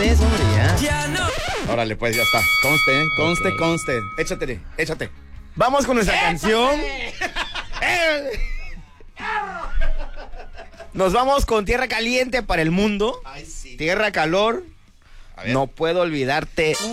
vez, hombre, ya. Ya no. Órale, pues ya está. Conste, Ok. conste. Échate. Vamos con nuestra canción. Nos vamos con Tierra Caliente para el mundo. Ay, sí. Tierra Calor. A ver. No puedo olvidarte